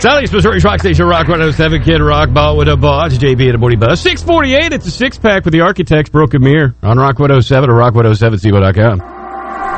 Southeast Missouri's Rock Station, Rock 107, Kid Rock, Ball with a Ball. It's JB and a Morning Buzz. 648, it's a six-pack with the Architects, Broken Mirror on Rock 107 or rock107co.com.